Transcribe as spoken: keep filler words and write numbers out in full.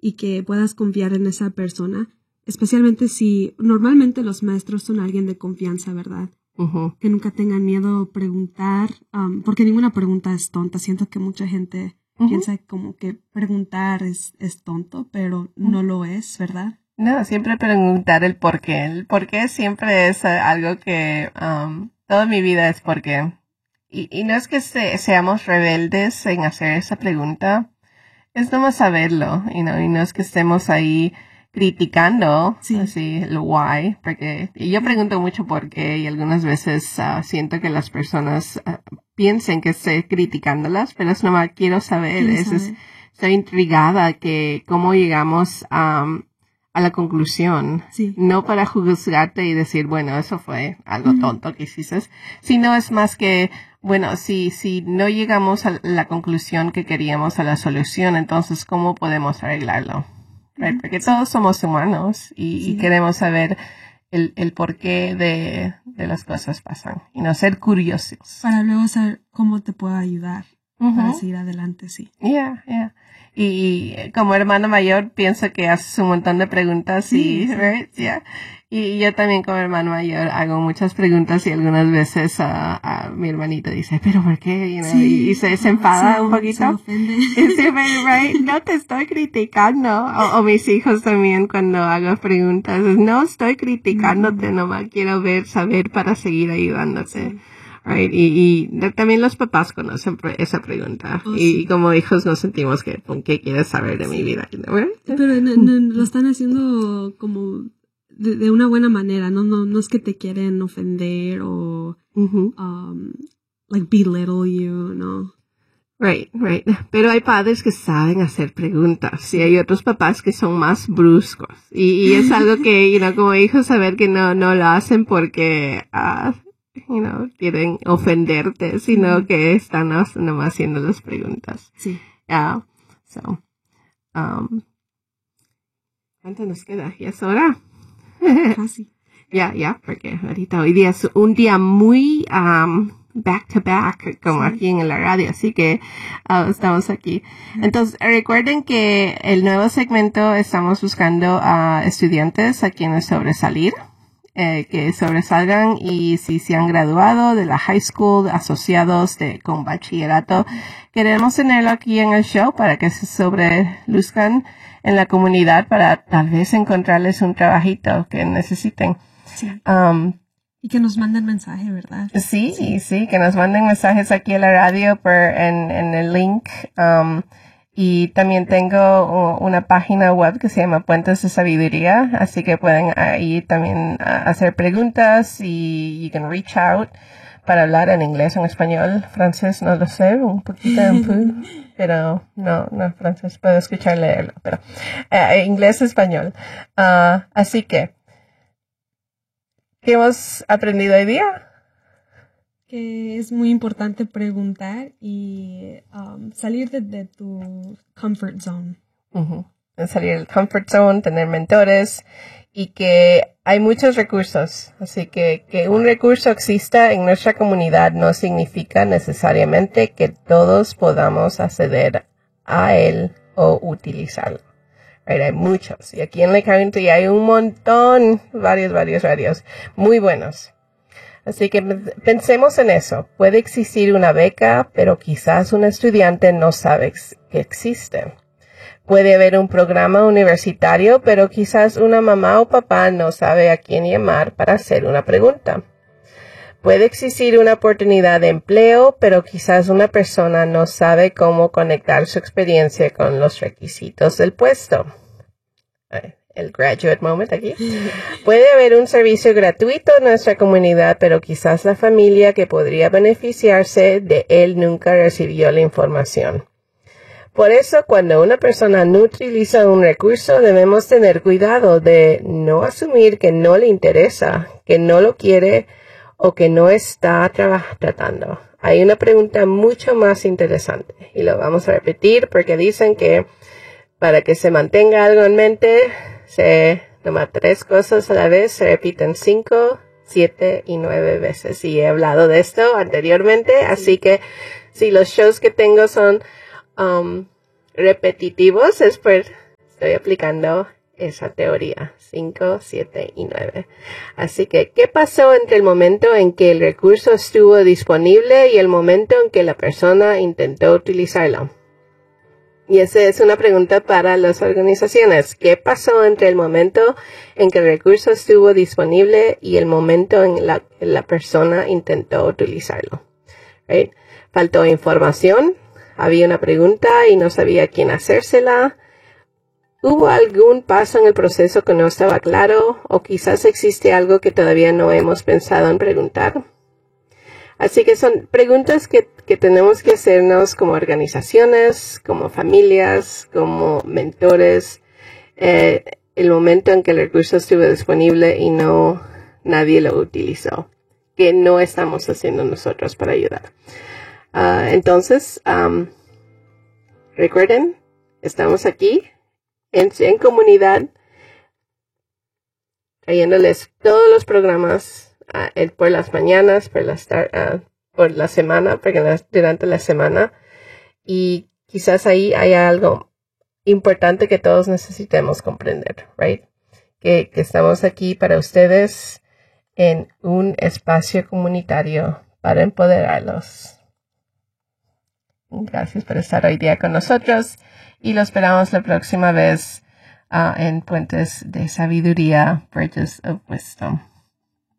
y que puedas confiar en esa persona, especialmente si normalmente los maestros son alguien de confianza, ¿verdad? Uh-huh. Que nunca tengan miedo a preguntar, um, porque ninguna pregunta es tonta. Siento que mucha gente uh-huh. piensa como que preguntar es, es tonto, pero uh-huh. no lo es, ¿verdad? No, siempre preguntar el por qué. El por qué siempre es algo que um, toda mi vida es por qué. Y, y no es que se, seamos rebeldes en hacer esa pregunta, es nomás saberlo, you know, y no es que estemos ahí criticando sí. así el why, porque y yo pregunto mucho por qué y algunas veces uh, siento que las personas uh, piensen que estoy criticándolas, pero es nomás quiero saber, es, es, estoy intrigada que cómo llegamos a... Um, a la conclusión, sí. no para juzgarte y decir, bueno, eso fue algo mm. tonto que hiciste, sino es más que, bueno, si, si no llegamos a la conclusión que queríamos, a la solución, entonces, ¿cómo podemos arreglarlo? Right? Mm. Porque todos somos humanos y, sí. y queremos saber el, el porqué de, de las cosas pasan y no ser curiosos. Para luego saber cómo te puedo ayudar uh-huh. para seguir adelante, sí. Yeah, yeah. Y como hermano mayor pienso que haces un montón de preguntas sí, y, sí, right? sí. Yeah. Y yo también como hermano mayor hago muchas preguntas y algunas veces a, a mi hermanito dice, ¿pero por qué? You know, sí. y, y se, se enfada se, un poquito. Se ofende. Sí, right? No te estoy criticando. O, o mis hijos también cuando hago preguntas, no estoy criticándote, mm. nomás quiero ver, saber para seguir ayudándote. Sí. Right. Y, y también los papás conocen esa pregunta. Oh, y sí. como hijos nos sentimos que, ¿con qué quieres saber de sí. mi vida? ¿Right? Pero no, no, lo están haciendo como de, de una buena manera. No, no, no es que te quieren ofender o uh-huh. um, like belittle you, no. Right, right. Pero hay padres que saben hacer preguntas y hay otros papás que son más bruscos. Y, y es algo que, you know, como hijos saber que no, no lo hacen porque... Uh, you know, quieren ofenderte, sino mm-hmm. que están nomás haciendo las preguntas. Sí. Yeah. So, um, ¿cuánto nos queda? ¿Ya es hora? Casi. Ya, yeah, ya, yeah, porque ahorita hoy día es un día muy um, back to back, como sí. aquí en la radio, así que uh, estamos aquí. Entonces, recuerden que el nuevo segmento estamos buscando a estudiantes a quienes sobresalir. Eh, que sobresalgan y si se han graduado de la high school, asociados de, con bachillerato, queremos tenerlo aquí en el show para que se sobreluzcan en la comunidad para tal vez encontrarles un trabajito que necesiten. Sí. Um, y que nos manden mensaje, ¿verdad? Sí, sí, sí, que nos manden mensajes aquí a la radio por, en, en el link. Um, Y también tengo una página web que se llama Puentes de Sabiduría, así que pueden ahí también hacer preguntas y you can reach out para hablar en inglés o en español. Francés no lo sé, un poquito un poco, pero no, no francés, puedo escuchar leerlo, pero eh, inglés español. Uh, así que, ¿qué hemos aprendido hoy día? Que es muy importante preguntar y um, salir de, de tu comfort zone. Uh-huh. Salir del comfort zone, tener mentores y que hay muchos recursos. Así que que un recurso exista en nuestra comunidad no significa necesariamente que todos podamos acceder a él o utilizarlo. Right, hay muchos. Y aquí en Lake County hay un montón, varios, varios, varios, muy buenos. Así que pensemos en eso. Puede existir una beca, pero quizás un estudiante no sabe que existe. Puede haber un programa universitario, pero quizás una mamá o papá no sabe a quién llamar para hacer una pregunta. Puede existir una oportunidad de empleo, pero quizás una persona no sabe cómo conectar su experiencia con los requisitos del puesto. El graduate moment aquí. Puede haber un servicio gratuito en nuestra comunidad, pero quizás la familia que podría beneficiarse de él nunca recibió la información. Por eso, cuando una persona no utiliza un recurso, debemos tener cuidado de no asumir que no le interesa, que no lo quiere o que no está tra- tratando. Hay una pregunta mucho más interesante y lo vamos a repetir porque dicen que para que se mantenga algo en mente, se toma tres cosas a la vez, se repiten cinco, siete y nueve veces. Y he hablado de esto anteriormente, sí. Así que si los shows que tengo son um, repetitivos, es por estoy aplicando esa teoría, cinco, siete y nueve. Así que, ¿qué pasó entre el momento en que el recurso estuvo disponible y el momento en que la persona intentó utilizarlo? Y esa es una pregunta para las organizaciones. ¿Qué pasó entre el momento en que el recurso estuvo disponible y el momento en la que la persona intentó utilizarlo? Right? Faltó información, había una pregunta y no sabía quién hacérsela. ¿Hubo algún paso en el proceso que no estaba claro? ¿O quizás existe algo que todavía no hemos pensado en preguntar? Así que son preguntas que, que tenemos que hacernos como organizaciones, como familias, como mentores. Eh, el momento en que el recurso estuvo disponible y no nadie lo utilizó. Que no estamos haciendo nosotros para ayudar. Uh, entonces, um, recuerden, estamos aquí. En, en comunidad, trayéndoles todos los programas uh, por las mañanas, por la, uh, por la semana, porque las, durante la semana. Y quizás ahí haya algo importante que todos necesitemos comprender, right? Que, que estamos aquí para ustedes en un espacio comunitario para empoderarlos. Gracias por estar hoy día con nosotros. Y lo esperamos la próxima vez uh, en Puentes de Sabiduría, Bridges of Wisdom.